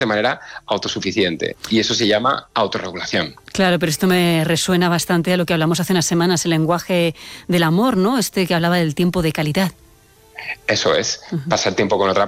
de manera autosuficiente. Y eso se llama autorregulación. Claro, pero esto me resuena bastante a lo que hablamos hace unas semanas, el lenguaje del amor, ¿no? Que hablaba del tiempo de calidad. Eso es, pasar tiempo con otra